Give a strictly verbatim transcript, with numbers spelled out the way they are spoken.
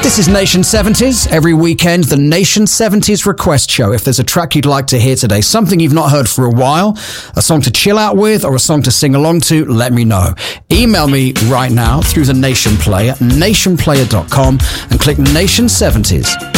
This is Nation seventies. Every weekend, the Nation seventies Request Show. If there's a track you'd like to hear today, something you've not heard for a while, a song to chill out with, or a song to sing along to, let me know. Email me right now through the Nation Player, nation player dot com, and click Nation seventies